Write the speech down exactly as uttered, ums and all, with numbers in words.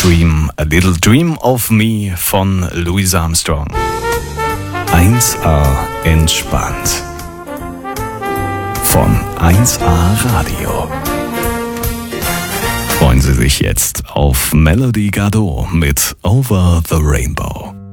Dream, A Little Dream of Me von Louis Armstrong. eins A entspannt. Von eins A Radio. Freuen Sie sich jetzt auf Melody Gardot mit Over the Rainbow.